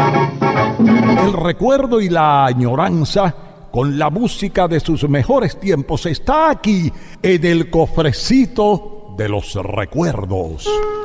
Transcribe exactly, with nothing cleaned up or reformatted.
El recuerdo y la añoranza, con la música de sus mejores tiempos, está aquí en el cofrecito de los recuerdos.